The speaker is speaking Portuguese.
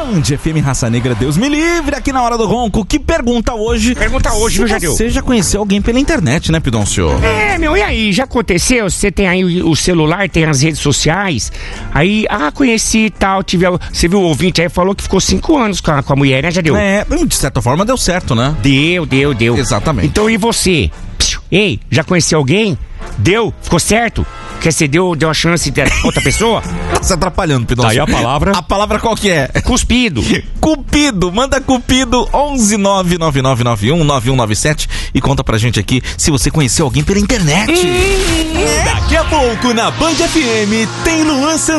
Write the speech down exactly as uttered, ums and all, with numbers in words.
Band F M Raça Negra, Deus me livre, aqui na Hora do Ronco. Que pergunta hoje? Pergunta hoje, viu, Jadeu? Você já conheceu alguém pela internet, né, Pidoncio? É, meu, e aí? Já aconteceu? Você tem aí o, o celular, tem as redes sociais, aí, ah, conheci e tal, tive, você viu o ouvinte aí, falou que ficou cinco anos com a, com a mulher, né, Jadeu? É, de certa forma deu certo, né? Deu, deu, deu. Exatamente. Então, e você? Ei, já conheceu alguém? Deu? Ficou certo? Quer você deu, deu a chance de outra pessoa? Tá se atrapalhando, Pidoncio. Aí a palavra? A palavra qual que é? Cuspido. Cupido, manda Cupido onze nove nove nove nove um nove um nove sete e conta pra gente aqui se você conheceu alguém pela internet. Daqui a pouco na Band F M tem Luan Santana.